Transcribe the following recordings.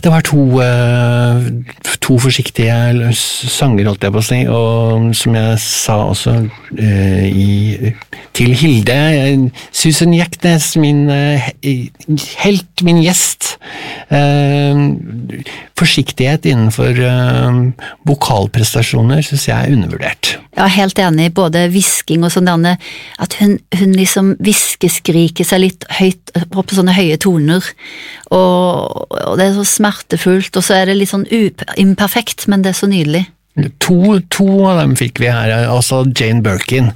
Det var to forsiktige sanger, holdt jeg på å si, og som jeg sa også til Hilde, Susan Jeknes, min helt, min gjest. Forsiktighet innenfor vokalprestasjoner synes jeg undervurdert. Ja, helt enig, både visking og sånn derne, at hun liksom viskeskriker seg litt høyt på sånne høye toner, og det så smertefullt, og så det litt sånn imperfekt, men det så nydelig. To av dem fikk vi her, altså Jane Birkin,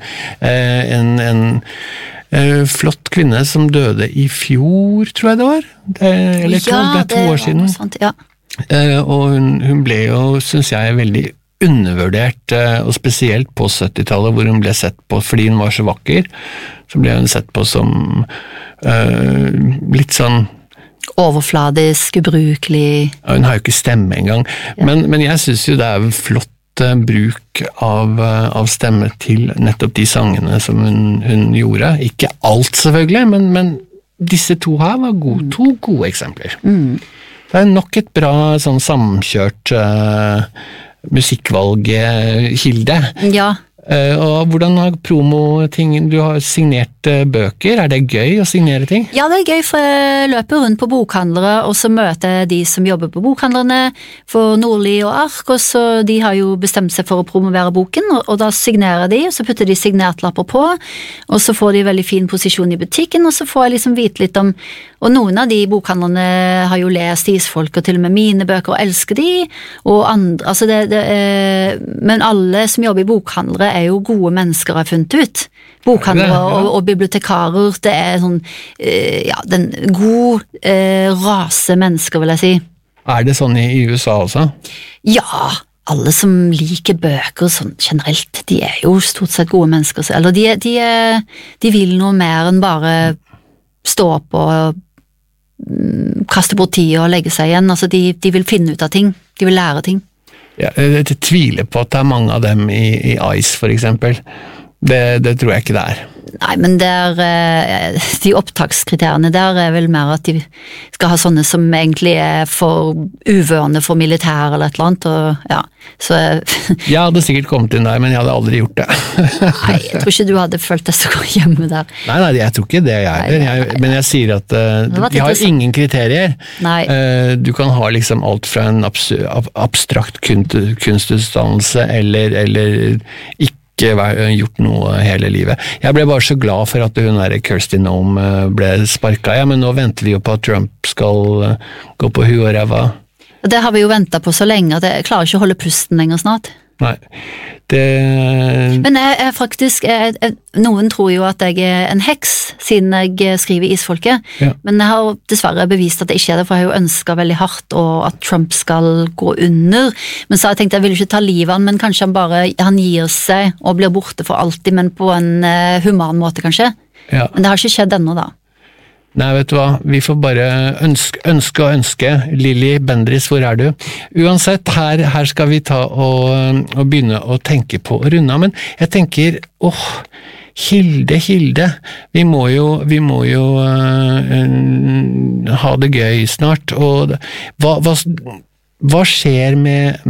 en flott kvinne som døde i fjor, tror jeg det var, eller det er 2 år siden. Sant, ja. Og hun ble jo, synes jeg, veldig undervurdert, og spesielt på 70-tallet, hvor hun ble sett på, fordi hun var så vakker, så ble hun sett på som litt sånn overfladisk, ubrukelig. Ja, hun har jo ikke stemme engang, men jeg synes jo det flott bruk av stemme til nettopp de sangene som hun gjorde. Ikke alt selvfølgelig, men disse to her var to gode eksempler. Det nok et bra sånn samkjørt musikkvalg, Hilde. Ja. Og hvordan har promo-ting, du har signert bøker, det gøy å signere ting? Ja, det gøy, for jeg løper rundt på bokhandlere, og så møter jeg de som jobber på bokhandlerne for Nordli og Ark, og så de har jo bestemt seg for å promovere boken, og da signerer de, og så putter de signertlapper på, og så får de veldig fin posisjon i butikken, og så får jeg liksom vite litt om, og noen av de bokhandlerne har jo lest Isfolk, og til og med mine bøker, og elsker de, og andre, altså men alle som jobber i bokhandlere jo gode mennesker har funnet ut. Bokhandlere og bibliotekarer, det sånn, den god rase mennesker, vil jeg si. Det sånn i USA også? Ja, alle som liker bøker sånn generelt, de jo stort sett gode mennesker, eller de vil noe mer enn bare stå opp og kaste bort tid og legge seg igjen, altså de vil finne ut av ting, de vil lære ting. Jeg tviler på at det mange av dem i Ice, for eksempel. Det tror jeg ikke det Nei, men de opptakskriteriene der vel mer at de skal ha sånne som egentlig for uvørende for militær eller et eller annet, og ja, så... Jeg hadde sikkert kommet inn der, men jeg hadde aldri gjort det. Nei, jeg tror ikke du hadde følt deg så godt hjemme der. Nei, jeg tror ikke det men jeg sier at de har ingen kriterier. Nei. Du kan ha liksom alt fra en abstrakt kunstutdannelse eller ikke gjort noe hele livet. Jeg ble bare så glad for at hun der Kirsty Noem ble sparket, men nå venter vi jo på at Trump skal gå på huet og ræva. Det har vi jo ventet på så lenge, at jeg klarer ikke å holde pusten lenger snart. Nei, Men jeg faktisk, noen tror jo at jeg en heks, siden jeg skriver Isfolket, men jeg har dessverre bevist at det ikke det, for jeg har jo ønsket veldig hardt at Trump skal gå under, men så har jeg tenkt, jeg vil ikke ta livet av han, men kanskje han gir seg og blir borte for alltid, men på en human måte kanskje. Men det har ikke skjedd ennå da. Nei, vet du hva, vi får bare ønske. Lili Bendriss, hvor du? Uansett, her skal vi ta og begynne å tenke på å runde av, men jeg tenker, Hilde, vi må jo ha det gøy snart, og hva skjer med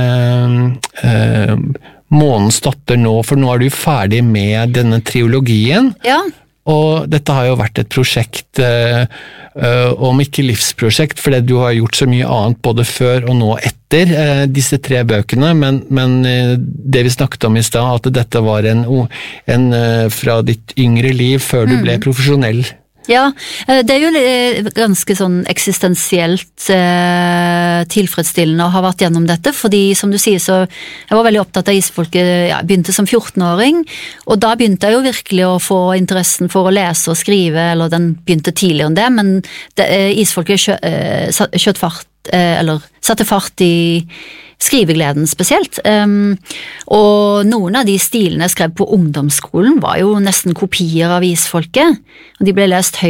Månens datter nå, for nå du ferdig med denne triologien? Ja. Og dette har jo vært et prosjekt, om ikke livsprosjekt, fordi du har gjort så mye annet både før og nå etter disse 3 bøkene, men det vi snakket om i sted, at dette var en fra ditt yngre liv før du ble profesjonell. Ja, det jo ganske sånn eksistensielt tilfredsstillende å ha vært gjennom dette, fordi som du sier så, jeg var veldig opptatt av Isfolket, jeg begynte som 14-åring, og da begynte jeg jo virkelig å få interessen for å lese og skrive, eller den begynte tidligere enn det, men Isfolket satte fart i skrivegleden spesielt, og noen av de stilene jeg skrev på ungdomsskolen var jo nesten kopier av Isfolket, og de ble lest høyt